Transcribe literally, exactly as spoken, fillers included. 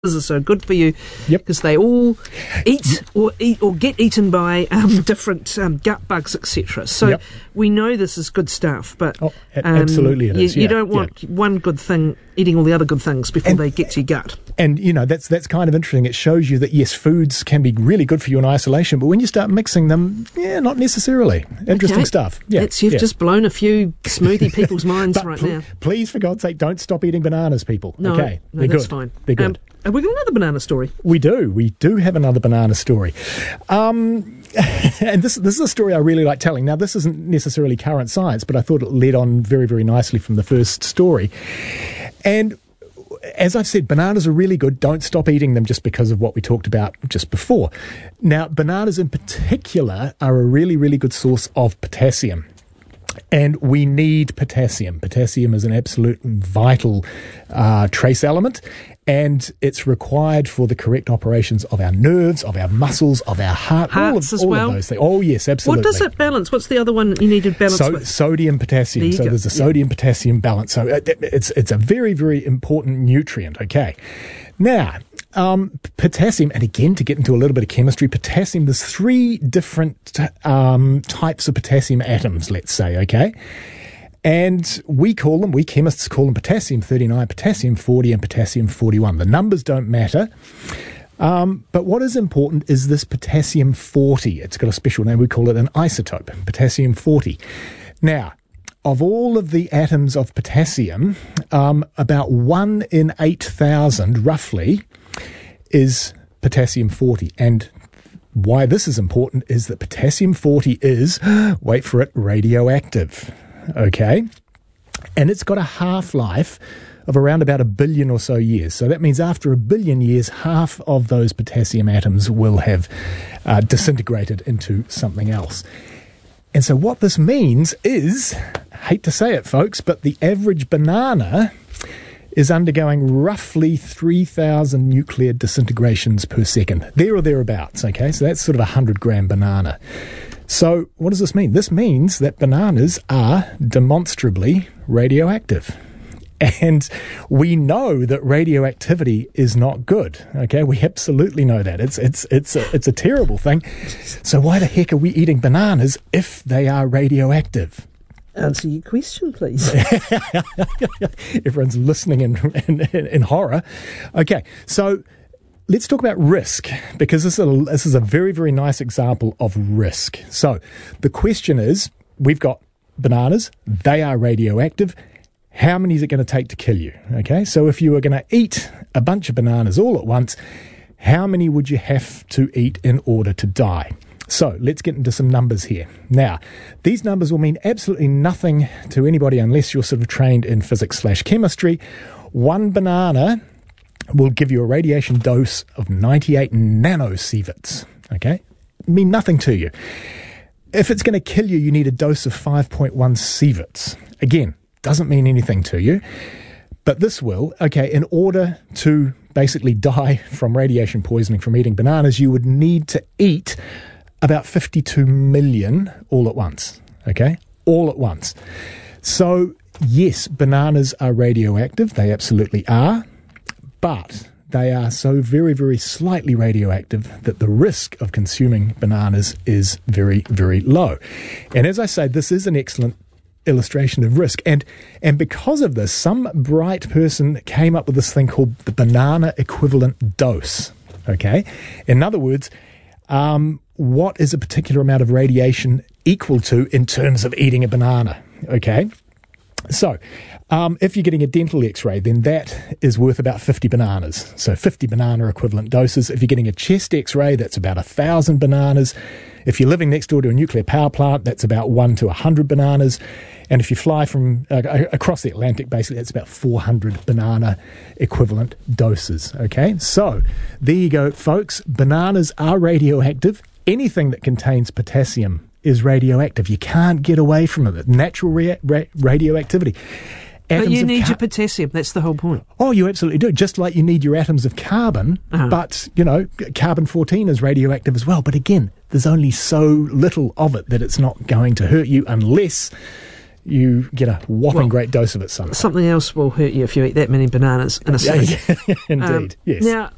are so good for you because Yep. they all eat or eat or get eaten by um, different um, gut bugs, et cetera. So Yep. we know this is good stuff, but Oh, a- um, absolutely it you, is, you yeah, don't want one good thing eating all the other good things before And- they get to your gut. And, you know, that's that's kind of interesting. It shows you that, yes, foods can be really good for you in isolation, but when you start mixing them, yeah, not necessarily. Interesting Okay. stuff. Yeah, It's, you've yeah. just blown a few smoothie people's minds But right pl- now. Please, for God's sake, don't stop eating bananas, people. No, okay, no, they're that's good. fine. They're good. Um, have we got another banana story? We do. We do have another banana story. Um, and this this is a story I really like telling. Now, this isn't necessarily current science, but I thought it led on very, very nicely from the first story. And as I've said, bananas are really good. Don't stop eating them just because of what we talked about just before. Now, bananas in particular are a really, really good source of potassium. And we need potassium. Potassium is an absolute vital uh, trace element, and it's required for the correct operations of our nerves, of our muscles, of our heart, all of, Hearts as all well? of those things. Oh, yes, absolutely. What does it balance? What's the other one you needed balance So, with? sodium potassium. There you So go. there's a Yeah. sodium potassium balance. So it, it's it's a very, very important nutrient. Okay. Now, um, potassium, and again, to get into a little bit of chemistry, potassium, there's three different um, types of potassium atoms, let's say, okay? And we call them, we chemists call them potassium thirty-nine, potassium forty, and potassium forty-one. The numbers don't matter. Um, but what is important is this potassium forty. It's got a special name. We call it an isotope, potassium forty. Now, of all of the atoms of potassium, um, about one in eight thousand, roughly, is potassium forty. And why this is important is that potassium forty is, wait for it, radioactive. Okay? And it's got a half-life of around about a billion or so years. So that means after a billion years, half of those potassium atoms will have uh, disintegrated into something else. And so what this means is, I hate to say it, folks, but the average banana is undergoing roughly three thousand nuclear disintegrations per second. There or thereabouts, okay? So that's sort of a one hundred gram banana. So what does this mean? This means that bananas are demonstrably radioactive. And we know that radioactivity is not good. Okay, we absolutely know that. It's it's it's a, it's a terrible thing. So why the heck are we eating bananas if they are radioactive? Answer your question, please. Everyone's listening in, in, in, in horror. Okay, so let's talk about risk, because this is, a, this is a very, very nice example of risk. So the question is, we've got bananas, they are radioactive. How many is it going to take to kill you? Okay, so if you were going to eat a bunch of bananas all at once, how many would you have to eat in order to die? So let's get into some numbers here. Now, these numbers will mean absolutely nothing to anybody unless you're sort of trained in physics slash chemistry. One banana will give you a radiation dose of ninety-eight nanosieverts. Okay? Mean nothing to you. If it's going to kill you, you need a dose of five point one sieverts. Again, doesn't mean anything to you. But this will, okay, in order to basically die from radiation poisoning from eating bananas, you would need to eat about fifty-two million all at once, okay? All at once. So, yes, bananas are radioactive. They absolutely are. But they are so very, very slightly radioactive that the risk of consuming bananas is very, very low. And as I say, this is an excellent illustration of risk. And and because of this, some bright person came up with this thing called the banana equivalent dose, okay? In other words, um, what is a particular amount of radiation equal to in terms of eating a banana, okay? So, um, if you're getting a dental x-ray, then that is worth about fifty bananas. So fifty banana equivalent doses. If you're getting a chest x-ray, that's about one thousand bananas. If you're living next door to a nuclear power plant, that's about one to one hundred bananas. And if you fly from uh, across the Atlantic, basically, that's about four hundred banana equivalent doses. Okay, so there you go, folks. Bananas are radioactive. Anything that contains potassium is radioactive. You can't get away from it. Natural rea- ra- radioactivity. But Atoms you of need car- your potassium. That's the whole point. Oh, you absolutely do. Just like you need your atoms of carbon, Uh-huh. but, you know, carbon fourteen is radioactive as well. But again, there's only so little of it that it's not going to hurt you unless you get a whopping Well, great dose of it somehow. Something else will hurt you if you eat that many bananas in a Yeah, sitting. yeah, indeed, Um, yes. Now,